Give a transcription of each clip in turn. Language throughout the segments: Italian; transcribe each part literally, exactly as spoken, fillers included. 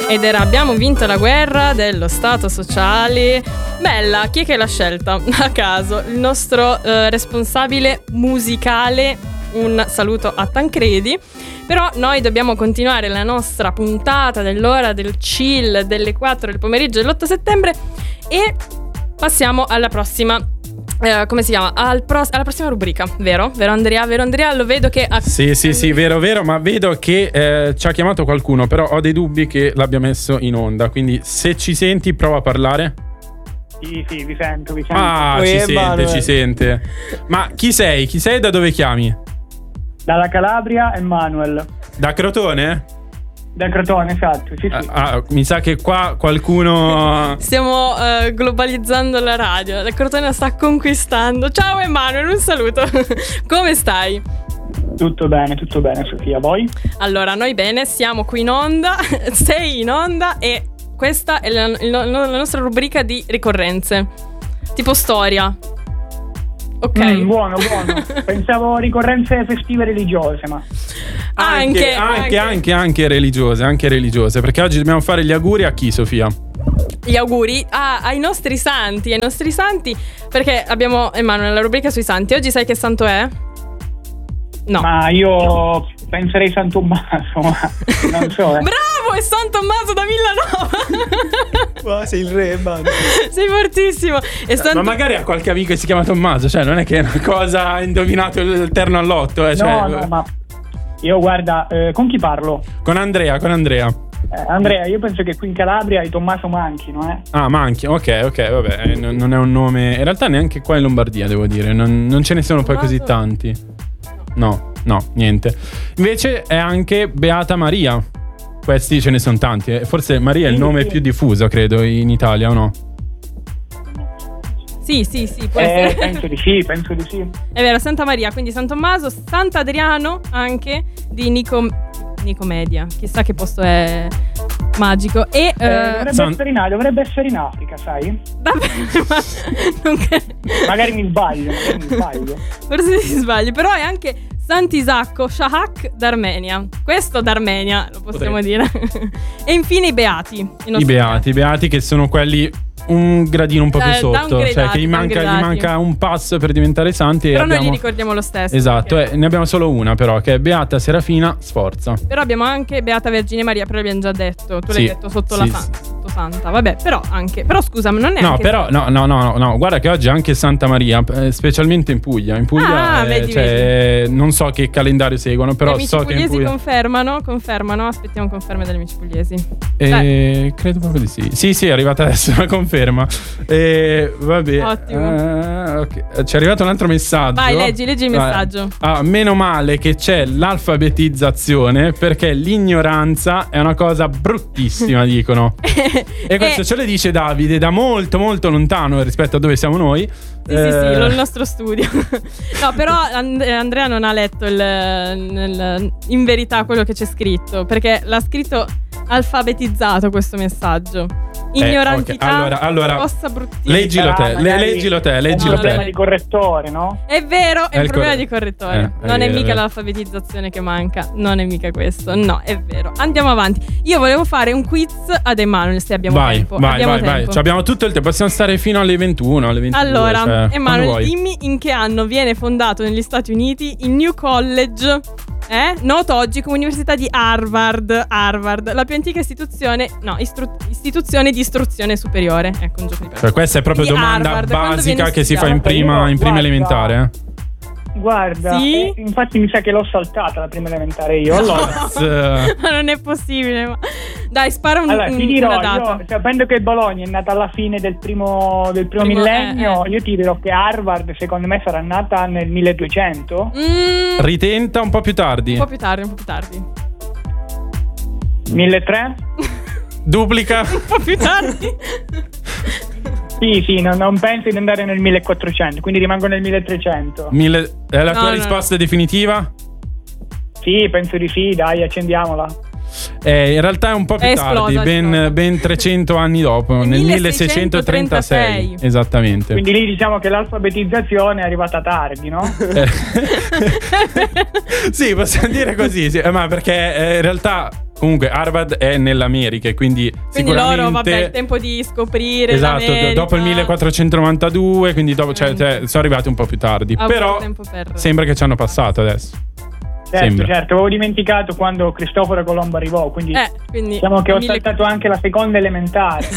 ed era Abbiamo vinto la guerra dello Stato sociale. Bella, chi è che l'ha scelta? A caso, il nostro eh, responsabile musicale. Un saluto a Tancredi. Però noi dobbiamo continuare la nostra puntata dell'ora del chill delle quattro del pomeriggio dell'otto settembre e passiamo alla prossima. Eh, come si chiama? Al pro- alla prossima rubrica, vero? Vero Andrea? Vero Andrea? Lo vedo che ha... Sì, sì, sì, vero, vero, ma vedo che eh, ci ha chiamato qualcuno, però ho dei dubbi che l'abbia messo in onda, quindi se ci senti prova a parlare. Sì, sì, vi sento, vi sento. Ah, Poi ci sente, Manuel. ci sente. Ma chi sei? Chi sei e da dove chiami? Dalla Calabria, Emanuel. Da Crotone? Da Crotone, esatto, sì, sì. Ah, ah, mi sa che qua qualcuno... Stiamo uh, globalizzando la radio. La Crotone la sta conquistando. Ciao Emanuele, un saluto. Come stai? Tutto bene, tutto bene, Sofia, voi? Allora, noi bene, siamo qui in onda. Sei in onda e questa è la, la, la nostra rubrica di ricorrenze. Tipo storia. Ok. Mm, buono, buono. Pensavo ricorrenze festive religiose, ma... Anche, anche, anche, anche, anche religiose, anche religiose, perché oggi dobbiamo fare gli auguri a chi, Sofia? Gli auguri ah, ai nostri santi, ai nostri santi, perché abbiamo, Emanuele, la rubrica sui santi. Oggi sai che santo è? No. Ma io penserei San Tommaso, ma non so, eh. Bravo, è San Tommaso da Villanova. Wow, sei il re, Emanuele. Sei fortissimo. È San... Ma magari ha qualche amico che si chiama Tommaso, cioè non è che è una cosa, ha indovinato il terno all'otto, eh, cioè... No, no, ma io guarda, eh, con chi parlo? Con Andrea, con Andrea. Eh, Andrea, io penso che qui in Calabria i Tommaso manchino, eh. Ah, manchi, ok, ok, vabbè, eh, non, non è un nome... In realtà neanche qua in Lombardia, devo dire, non, non ce ne sono poi così tanti. No, no, niente. Invece è anche Beata Maria. Questi ce ne sono tanti, eh. Forse Maria è il nome più diffuso, credo, in Italia, o no? Sì, sì, sì, può eh, essere. penso di sì, penso di sì. È vero, Santa Maria, quindi San Tommaso, Sant'Adriano anche di Nico... Nicomedia. Chissà che posto è magico. E eh, eh, dovrebbe, San... essere in, dovrebbe essere in Africa, sai? Davvero, ma non che... Magari mi sbaglio, magari mi sbaglio. Forse si sbagli, però è anche Sant'Isacco Shahak d'Armenia. Questo d'Armenia, lo possiamo Potrei. dire. E infine i Beati. I, I Beati, i Beati che sono quelli un gradino un po' più Eh, sotto, cioè che gli manca, gli manca un passo per diventare santi. Però e abbiamo... noi li ricordiamo lo stesso. Esatto, perché... eh, ne abbiamo solo una però, che è Beata Serafina Sforza. Però abbiamo anche Beata Vergine Maria, però l'abbiamo già detto. Tu Sì, l'hai detto sotto sì, la sì. fa- sotto santa. Vabbè, però anche. Però scusa, ma non è No, anche però no, no, no, no, no, guarda che oggi è anche Santa Maria, eh, specialmente in Puglia. In Puglia Ah, eh, vedi, cioè, non so che calendario seguono, però Gli amici so che in pugliesi Puglia confermano, confermano, aspettiamo conferme dagli amici pugliesi. eh, credo proprio di sì. Sì, sì, è arrivata adesso la conferma. Eh, vabbè. Ottimo. Eh, okay. Ci è arrivato un altro messaggio. Vai, leggi, leggi il messaggio. Ah, meno male che c'è l'alfabetizzazione, perché l'ignoranza è una cosa bruttissima, dicono. E questo Eh. ce lo dice Davide da molto molto lontano rispetto a dove siamo noi. Sì, sì, sì, il nostro studio. No, però And- Andrea non ha letto il, nel, in verità quello che c'è scritto, perché l'ha scritto alfabetizzato questo messaggio. Ignorantità, Eh, okay. Allora, allora cosa bruttissima. leggilo te, le, magari leggilo te, È un leggilo problema te. di correttore, no? È vero, è È un il problema corre- di correttore. Eh, non è è, vero, mica è vero. l'alfabetizzazione che manca. Non è mica questo. No, è vero. Andiamo avanti. Io volevo fare un quiz ad Emanuele, se abbiamo Vai, tempo. vai, abbiamo vai, tempo. vai. Cioè, abbiamo tutto il tempo, possiamo stare fino alle ventuno, alle ventidue. Allora, cioè, quando Emanuele, vuoi. dimmi in che anno viene fondato negli Stati Uniti il New College, eh? noto oggi come Università di Harvard, Harvard, la più antica istituzione, no, istru- istituzione di istruzione superiore. Ecco, un gioco di parole. Cioè, questa è proprio Di domanda Harvard, quando basica viene che si fa in studiata? prima, in prima Guarda. elementare. Eh? Guarda, Sì? eh, infatti mi sa che l'ho saltata la prima elementare io. Allora, S- Ma non è possibile. Ma... Dai, spara un, allora un- ti dirò, una data. io, sapendo che Bologna è nata alla fine del primo, del primo, Primo, millennio, eh, eh. io ti dirò che Harvard secondo me sarà nata nel milleduecento. Mm, Ritenta un po' più tardi. un po' più tardi, un po' più tardi. milletrecento? Duplica. Un po' più tardi. Sì, sì, non, non penso di andare nel millequattrocento, quindi rimango nel milletrecento. Mille... È la No, tua no, risposta definitiva? Sì, penso di sì, dai, accendiamola. Eh, in realtà è un po' più È tardi, esplosa, ben, esplosa. ben trecento anni dopo, Nel nel milleseicentotrentasei. milleseicentotrentasei. Esattamente. Quindi lì diciamo che l'alfabetizzazione è arrivata tardi, no? Eh. Sì, possiamo dire così, sì, eh, ma perché eh, in realtà comunque Harvard è nell'America, quindi, quindi sicuramente loro, vabbè, il tempo di scoprire esatto, l'America. dopo il millequattrocentonovantadue, quindi dopo, cioè, cioè, sono arrivati un po' più tardi, Ha però avuto tempo per- sembra che ci hanno passato adesso. Certo, Sembra. certo, avevo dimenticato quando Cristoforo Colombo arrivò, quindi Eh, quindi diciamo che ho mille- saltato anche la seconda elementare.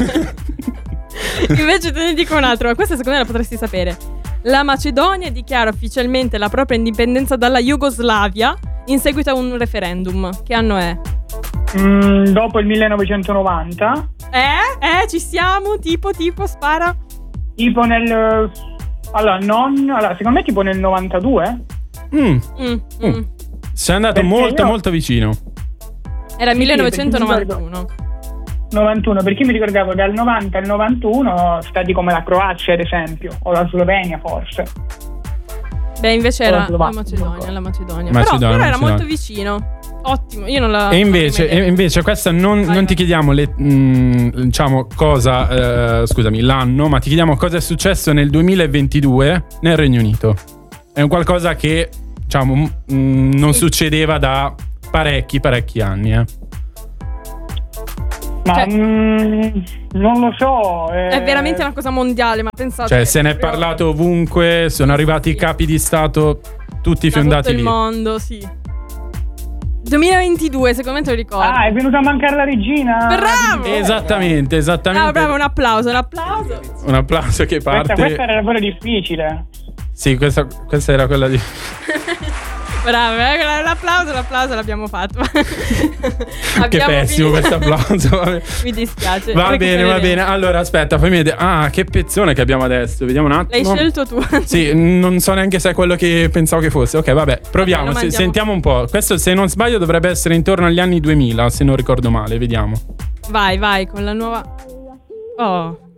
Invece te ne dico un altro, ma questa secondo me la potresti sapere. La Macedonia dichiara ufficialmente la propria indipendenza dalla Jugoslavia in seguito a un referendum. Che anno è? Mm, dopo il millenovecentonovanta, Eh? Eh, ci siamo? Tipo, tipo, spara. tipo nel... Allora, non... Allora, secondo me tipo nel novantadue? Mm, Mm, Mm. mm. sei andato Perché molto io- molto vicino. Era Sì, sì, millenovecentonovantuno. novantuno, perché mi ricordavo dal novanta al novantuno stati come la Croazia ad esempio, o la Slovenia forse. Beh, invece O la era la Slovacchia, Macedonia, ecco. la Macedonia. Macedonia, però, però era Macedonia. molto vicino. Ottimo, io non la... E invece, non ho mai e invece questa non, Vai, non vai. ti chiediamo le, mm, diciamo cosa, eh, scusami, l'anno, ma ti chiediamo cosa è successo nel duemilaventidue nel Regno Unito. È un qualcosa che, diciamo, mm, non Sì. succedeva da parecchi, parecchi anni, eh. Ma Cioè- mm, non lo so. eh, È veramente una cosa mondiale, ma pensate... Cioè, se ne è proprio parlato ovunque, sono arrivati i Sì. capi di Stato tutti da fiondati tutto il lì. mondo, sì. duemilaventidue, secondo me te lo ricordi. Ah, è venuta a mancare la regina. Bravo! Esattamente, esattamente. Ah, bravo, un applauso, un applauso. Un applauso che parte. Questa, questa era davvero difficile. Sì, questa, questa era quella di. Bravo, eh, l'applauso, l'applauso l'abbiamo fatto. Che Abbiamo pessimo finito. questo applauso. Vabbè. Mi dispiace. Va bene, Recuperi va le- bene. Allora, aspetta, fammi vedere. Ah, che pezzone che abbiamo adesso. Vediamo un L'hai attimo. scelto tu. Sì, non so neanche se è quello che pensavo che fosse. Ok, vabbè, proviamo. lo se- mandiamo. sentiamo un po'. Questo, se non sbaglio, dovrebbe essere intorno agli anni duemila, se non ricordo male. Vediamo. Vai, vai, con la nuova... Oh.